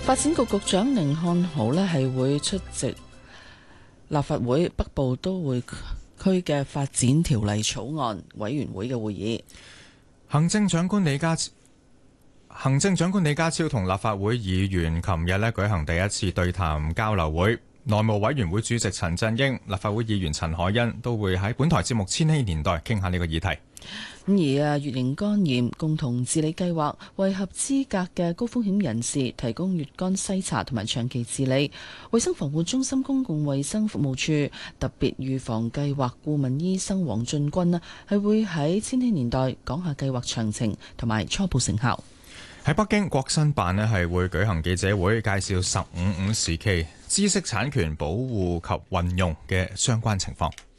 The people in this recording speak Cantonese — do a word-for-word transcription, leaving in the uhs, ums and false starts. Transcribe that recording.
發展局局長甯漢豪呢係會出席立法會北部都會區嘅發展條例草案委員會嘅會議。 行政長官李家行政長官李家超同立法會議員琴日呢舉行第一次對談交流會。內務委員會主席陳振英、立法會議員陳凱欣都會喺本台節目《千禧年代》傾下呢個議題。 咁而啊，乙型肝炎共同治理計劃為合資格嘅高風險人士提供乙肝篩查同埋長期治理。衛生防護中心公共衛生服務處特別預防計劃顧問醫生黃俊君呢係會喺《千禧年代》講下計劃詳情同埋初步成效。 喺北京，國新辦呢係會舉行記者會，介紹十五五時期知識產權保護及運用嘅相關情況。